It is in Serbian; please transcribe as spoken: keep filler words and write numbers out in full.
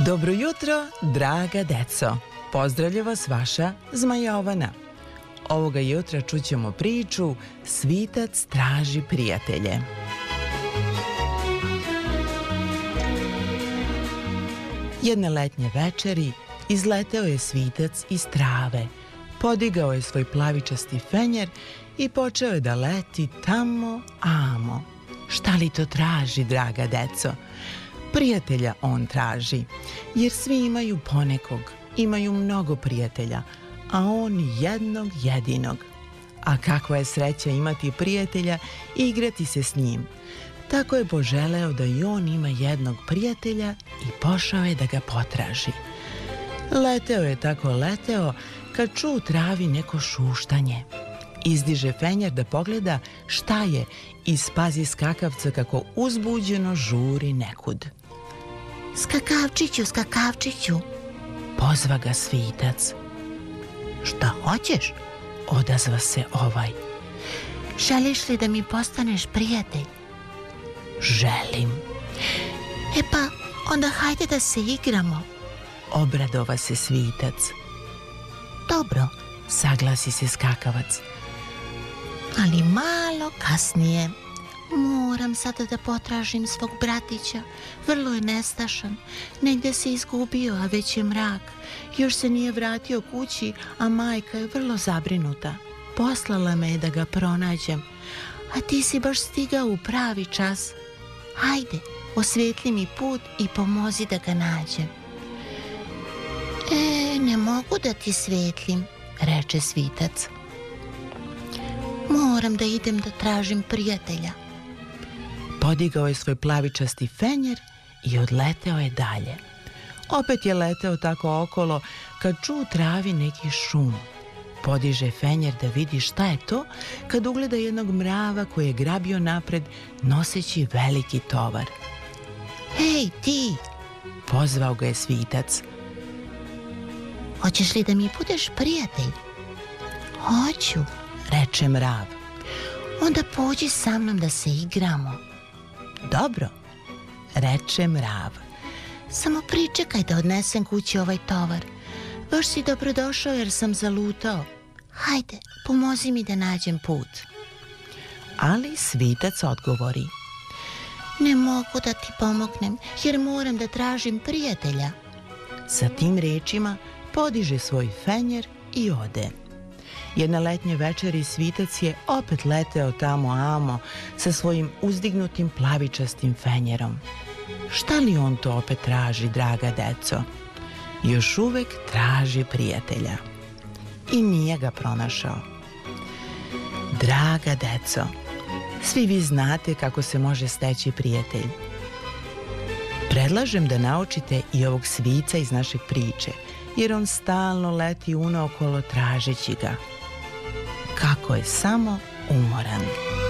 Dobro jutro, draga deco. Pozdravlja vas vaša Zmajovana. Ovoga jutra čućemo priču Svitac traži prijatelje. Jedne letnje večeri izleteo je svitac iz trave, podigao je svoj plavičasti fenjer i počeo je da leti tamo, amo. Šta li to traži, draga deco? Prijatelja on traži, jer svi imaju ponekog, imaju mnogo prijatelja, a on jednog jedinog. A kakva je sreća imati prijatelja i igrati se s njim. Tako je poželeo da i on ima jednog prijatelja i pošao je da ga potraži. Leteo je tako leteo kad ču u travi neko šuštanje. Izdiže fenjer da pogleda šta je i spazi skakavca kako uzbuđeno žuri nekud. Skakavčiću, skakavčiću, pozva ga svitac. Šta hoćeš? Odazva se ovaj. Želiš li da mi postaneš prijatelj? Želim. E pa, onda hajde da se igramo. Obradova se svitac. Dobro, saglasi se skakavac. Ali malo kasnije. Moram sada da potražim svog bratića. Vrlo je nestašan. Negde se izgubio, a već je mrak. Još se nije vratio kući, a majka je vrlo zabrinuta. Poslala me je da ga pronađem. A ti si baš stigao u pravi čas. Hajde, osvetli mi put i pomozi da ga nađem. E, ne mogu da ti svetlim, reče svitac. Moram da idem da tražim prijatelja. Podigao je svoj plavičasti fenjer i odleteo je dalje. Opet je leteo tako okolo kad ču u travi neki šum. Podiže fenjer da vidi šta je to kad ugleda jednog mrava koji je grabio napred noseći veliki tovar. Hej ti, pozvao ga je svitac. Hoćeš li da mi budeš prijatelj? Hoću, reče mrav. Onda pođi sa mnom da se igramo. Dobro, reče mrav. Samo pričekaj da odnesem kući ovaj tovar. Baš si dobrodošao jer sam zalutao. Hajde, pomozi mi da nađem put. Ali svitac odgovori. Ne mogu da ti pomognem jer moram da tražim prijatelja. Sa tim rečima podiže svoj fenjer i ode. Jedne letnje večeri svitac je opet leteo tamo amo sa svojim uzdignutim plavičastim fenjerom. Šta li on to opet traži, draga deco? Još uvek traži prijatelja. I nije ga pronašao. Draga deco, svi vi znate kako se može steći prijatelj. Predlažem da naučite i ovog svica iz naše priče, jer on stalno leti unaokolo tražeći ga. Kako je samo umoran.